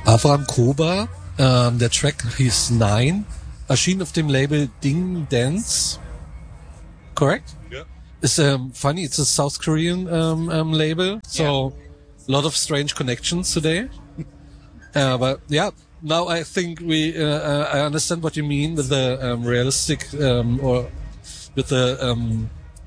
Avram Koba, der Track hieß 9, erschien auf dem Label Ding Dance. Correct? Yeah. It's funny, it's a South Korean label, so a lot of strange connections today. But yeah, now I think I understand what you mean with the realistic or with the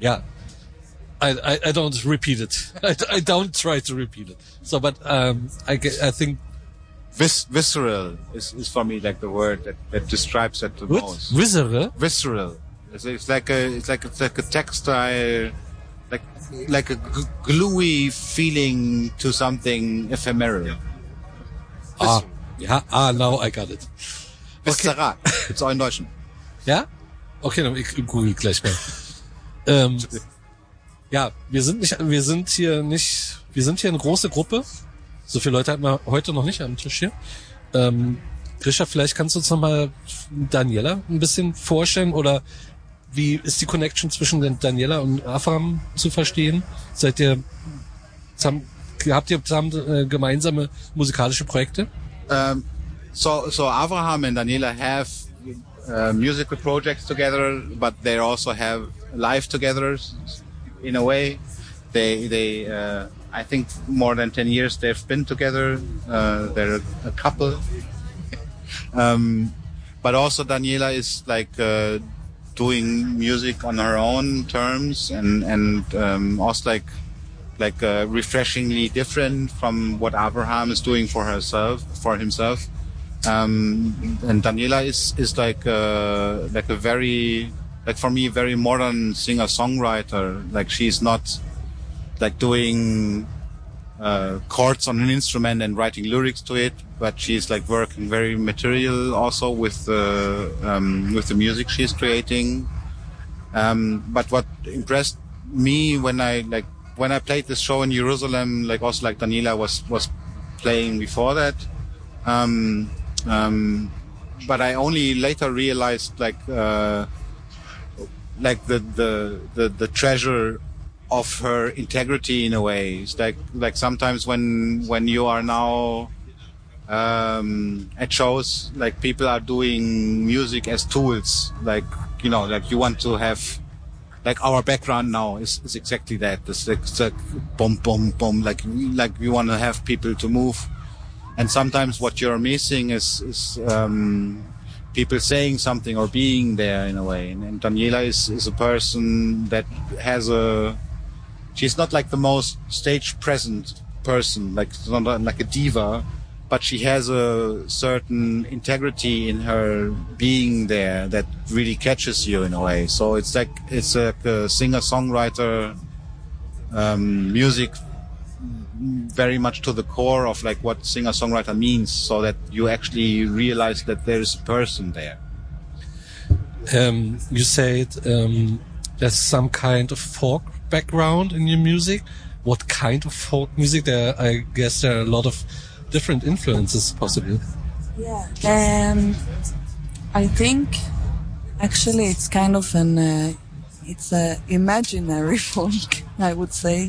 I don't repeat it. I don't try to repeat it. So, but I think visceral is for me like the word that describes it the most. Visceral? Visceral. It's like a textile, like a gluey feeling to something ephemeral. Now I got it. Visceral. Gibt's auch in Deutschen. Ja? Okay, dann ich google gleich mal. Ja, wir sind hier eine große Gruppe. So viele Leute hatten wir heute noch nicht am Tisch hier. Grisha, vielleicht kannst du uns nochmal Daniela ein bisschen vorstellen, oder wie ist die Connection zwischen Daniela und Avram zu verstehen? Habt ihr zusammen gemeinsame musikalische Projekte? So Avraham and Daniela have musical projects together, but they also have life together in a way. They I think more than 10 years they've been together. They're a couple. But also Daniela is like doing music on her own terms and also like refreshingly different from what Avraham is doing for himself. And Daniela is like a very, like for me, very modern singer-songwriter. Like she's not like doing chords on an instrument and writing lyrics to it, but she's like working very material also with the music she's creating. But what impressed me when I played this show in Jerusalem, like also like Daniela was playing before that. But I only later realized like the treasure of her integrity in a way. It's like sometimes when you are now at shows, like people are doing music as tools, like you know, like you want to have, like our background now is exactly that. It's like boom, boom, boom. Like we want to have people to move, and sometimes what you're missing is people saying something or being there in a way. And Daniela is a person that has she's not like the most stage present person, like she's not like a diva, but she has a certain integrity in her being there that really catches you in a way. So it's like a singer-songwriter music, very much to the core of like what singer-songwriter means, so that you actually realize that there is a person there. You said there's some kind of folk background in your music. What kind of folk music? I guess there are a lot of different influences possible. Yeah. I think actually it's kind of it's a imaginary folk, I would say.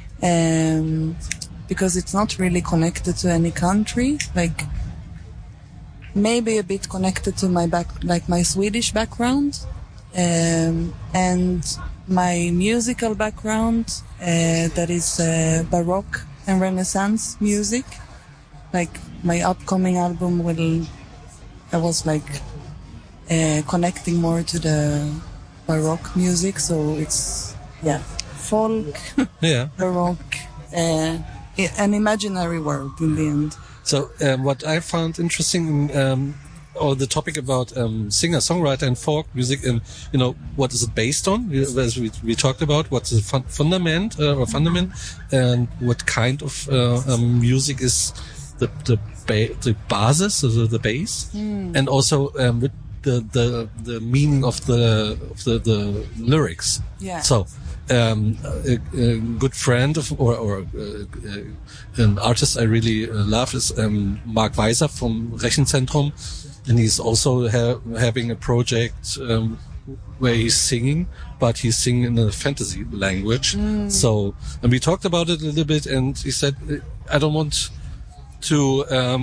Because it's not really connected to any country, like maybe a bit connected to my Swedish background, and my musical background, that is Baroque and Renaissance music. Like my upcoming album I was like connecting more to the Baroque music, so it's folk, Baroque, an imaginary world in the end. So what I found interesting, or the topic about singer-songwriter and folk music, and you know, what is it based on? As we talked about, what's the fundament, and what kind of music is the basis, the base, and also with the meaning of the lyrics. Yeah. So. A good friend or an artist I really love is Mark Weiser from Rechenzentrum, and he's also having a project where he's singing, but he's singing in a fantasy language. So, and we talked about it a little bit, and he said, I don't want to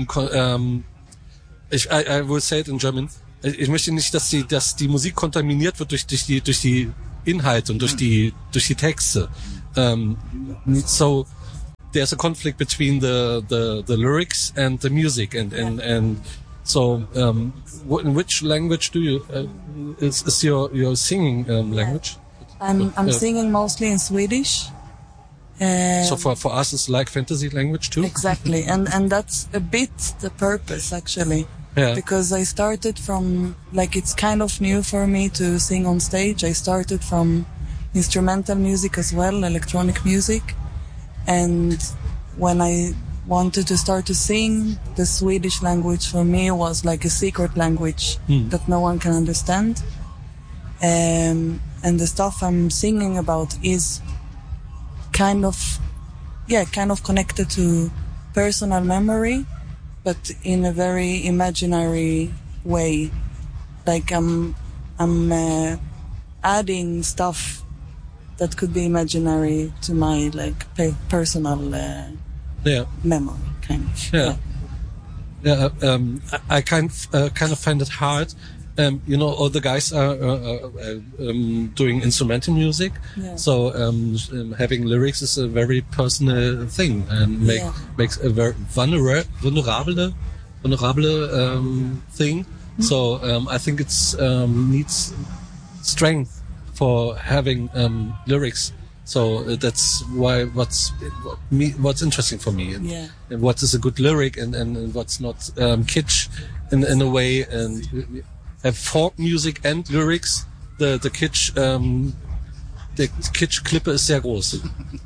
I will say it in German. Ich möchte nicht, dass die Musik kontaminiert wird durch die Inhalte und durch die Texte. So there's a conflict between the lyrics and the music and so in which language do you is your singing language? I'm singing mostly in Swedish. So for us it's like fantasy language too? Exactly. And that's a bit the purpose actually. Yeah. Because I started from, like, it's kind of new for me to sing on stage. I started from instrumental music as well, electronic music. And when I wanted to start to sing, the Swedish language for me was like a secret language that no one can understand. And the stuff I'm singing about is kind of connected to personal memory, but in a very imaginary way. Like I'm adding stuff that could be imaginary to my like personal memory, kind of. Yeah. I kind of find it hard. All the guys are doing instrumental music, so having lyrics is a very personal thing and makes a very vulnerable thing. So I think it's needs strength for having lyrics. So that's why what's interesting for me and what is a good lyric and what's not kitsch in a way and. Have folk music and lyrics. The kitsch, Kitsch-Klippe ist sehr groß.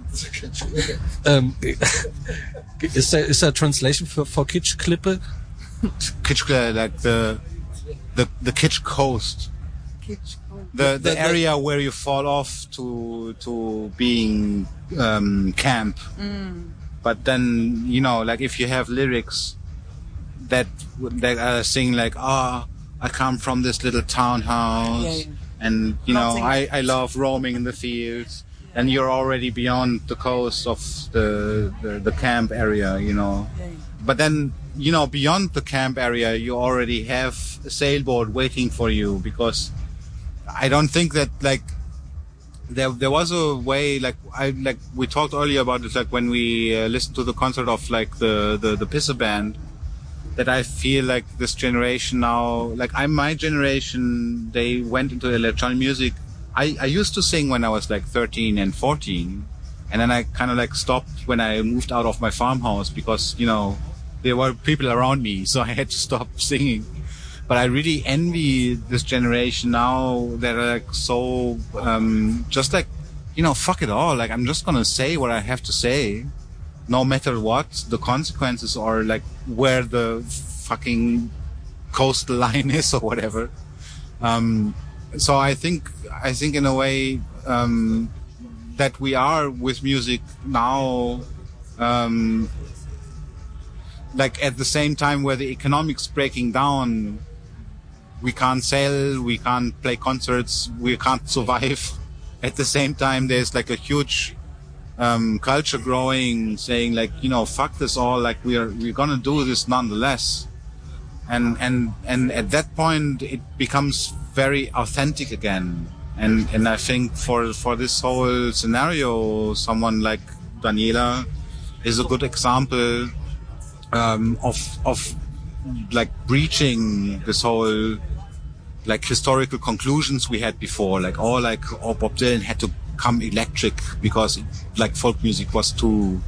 Is there a translation for Kitsch-Klippe? Kitsch, like the Kitsch coast. The area where you fall off to being camp. But then, like if you have lyrics that are saying like, I come from this little townhouse, and I love roaming in the fields. And you're already beyond the coast of the camp area, But then, beyond the camp area, you already have a sailboat waiting for you, because I don't think that like there was a way we talked earlier about it, like when we listened to the concert of like the Pisser band. That I feel like this generation now, my generation, they went into electronic music. I used to sing when I was like 13 and 14. And then I kind of like stopped when I moved out of my farmhouse because, there were people around me. So I had to stop singing. But I really envy this generation now that are like so, just like, fuck it all. Like I'm just going to say what I have to say. No matter what the consequences or like where the fucking coastal line is or whatever. So I think in a way, that we are with music now, like at the same time where the economics breaking down, we can't sell, we can't play concerts, we can't survive. At the same time, there's like a huge culture growing, saying like, fuck this all, like we're gonna do this nonetheless. And at that point it becomes very authentic again. And I think for this whole scenario, someone like Daniela is a good example of like breaching this whole like historical conclusions we had before, like Bob Dylan had to come electric because like folk music was too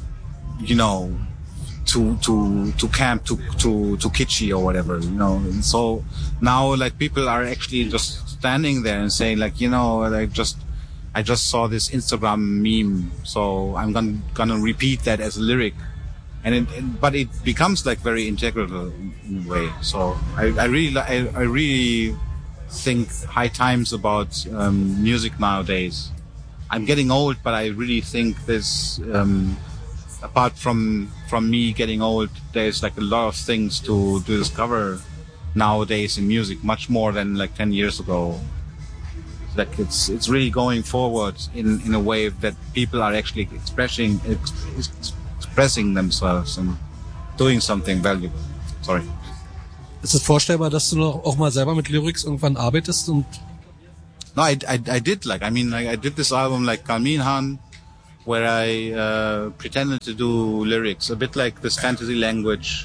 camp, too kitschy or whatever, And so now like people are actually just standing there and saying like, I just saw this Instagram meme, so I'm gonna repeat that as a lyric. But it becomes like very integral in a way. So I really think high times about music nowadays. I'm getting old, but I really think there's, apart from me getting old, there's like a lot of things to discover nowadays in music, much more than like 10 years ago. Like it's really going forward in a way that people are actually expressing themselves, and doing something valuable. Sorry. Ist es vorstellbar, dass du noch auch mal selber mit Lyrics irgendwann arbeitest und No, I did I did this album like Kalminhan, where I pretended to do lyrics, a bit like this fantasy language.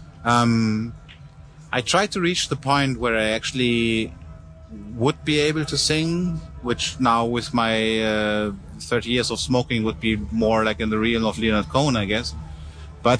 I tried to reach the point where I actually would be able to sing, which now with my 30 years of smoking would be more like in the realm of Leonard Cohen, I guess. But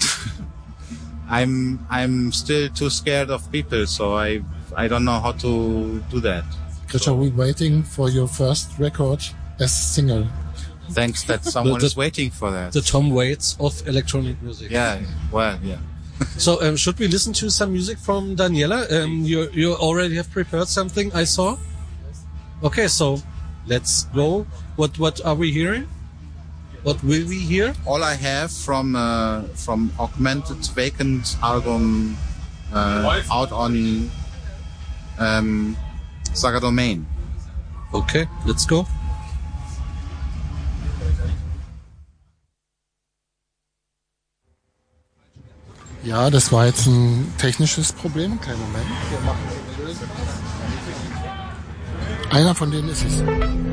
I'm still too scared of people, so I don't know how to do that. Christian, are we waiting for your first record as single? Thanks that someone is waiting for that. the Tom Waits of electronic music? Yeah, well, yeah. So, should we listen to some music from Daniela? You already have prepared something, I saw. Okay, so let's go. What are we hearing? What will we hear? All I have from Augmented Vacant album out on Saga Domain. Okay, let's go. Ja, das war jetzt ein technisches Problem. Kleinen Moment. Wir lösen das. Einer von denen ist es.